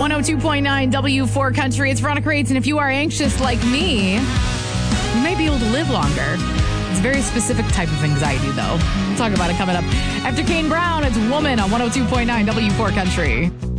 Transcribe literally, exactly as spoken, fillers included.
one oh two point nine W four Country. It's Veronica Rates, and if you are anxious like me, you may be able to live longer. It's a very specific type of anxiety, though. We'll talk about it coming up. After Kane Brown, it's Woman on one oh two point nine W four Country.